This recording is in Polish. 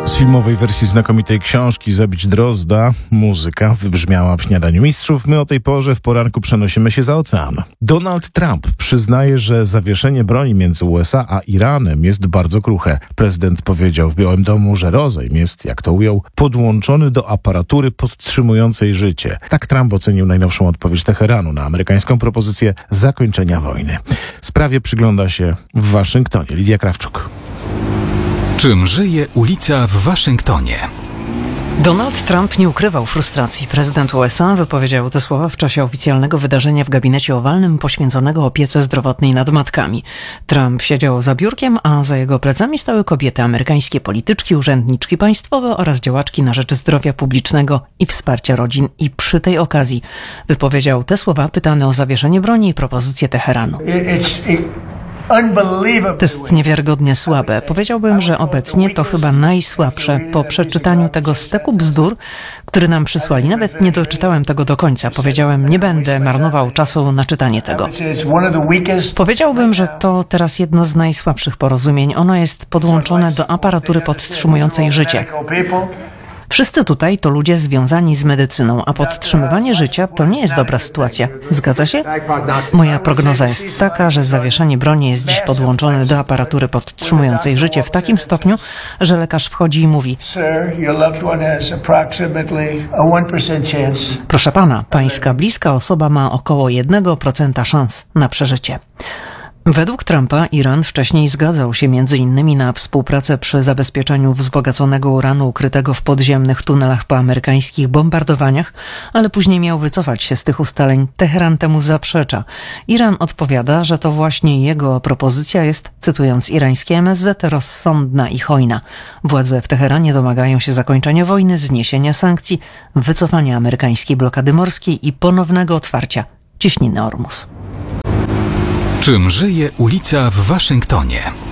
Z filmowej wersji znakomitej książki Zabić Drozda muzyka wybrzmiała w Śniadaniu Mistrzów. My o tej porze w poranku przenosimy się za ocean. Donald Trump przyznaje, że zawieszenie broni między USA a Iranem jest bardzo kruche. Prezydent powiedział w Białym Domu, że rozejm jest, jak to ujął, podłączony do aparatury podtrzymującej życie. Tak Trump ocenił najnowszą odpowiedź Teheranu na amerykańską propozycję zakończenia wojny. Sprawie przygląda się w Waszyngtonie Lidia Krawczuk. Czym żyje ulica w Waszyngtonie? Donald Trump nie ukrywał frustracji. Prezydent USA wypowiedział te słowa w czasie oficjalnego wydarzenia w gabinecie owalnym poświęconego opiece zdrowotnej nad matkami. Trump siedział za biurkiem, a za jego plecami stały kobiety, amerykańskie polityczki, urzędniczki państwowe oraz działaczki na rzecz zdrowia publicznego i wsparcia rodzin. I przy tej okazji wypowiedział te słowa pytany o zawieszenie broni i propozycję Teheranu. To jest niewiarygodnie słabe. Powiedziałbym, że obecnie to chyba najsłabsze po przeczytaniu tego steku bzdur, który nam przysłali. Nawet nie doczytałem tego do końca. Powiedziałem, nie będę marnował czasu na czytanie tego. Powiedziałbym, że to teraz jedno z najsłabszych porozumień. Ono jest podłączone do aparatury podtrzymującej życie. Wszyscy tutaj to ludzie związani z medycyną, a podtrzymywanie życia to nie jest dobra sytuacja. Zgadza się? Moja prognoza jest taka, że zawieszenie broni jest dziś podłączone do aparatury podtrzymującej życie w takim stopniu, że lekarz wchodzi i mówi: proszę pana, pańska bliska osoba ma około 1% szans na przeżycie. Według Trumpa Iran wcześniej zgadzał się m.in. na współpracę przy zabezpieczeniu wzbogaconego uranu ukrytego w podziemnych tunelach po amerykańskich bombardowaniach, ale później miał wycofać się z tych ustaleń. Teheran temu zaprzecza. Iran odpowiada, że to właśnie jego propozycja jest, cytując irańskie MSZ, rozsądna i hojna. Władze w Teheranie domagają się zakończenia wojny, zniesienia sankcji, wycofania amerykańskiej blokady morskiej i ponownego otwarcia cieśniny Ormus. Czym żyje ulica w Waszyngtonie?